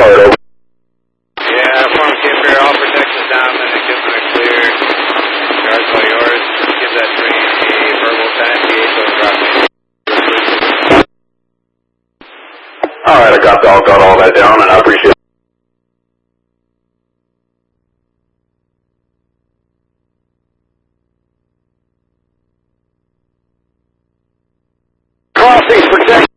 Howard, over. Yeah, form Cape all protection down and equipment are clear. Guards all yours. Give that train a verbal time gauge over Rockland. Alright, I got all that down, and I appreciate it. Crossings protection.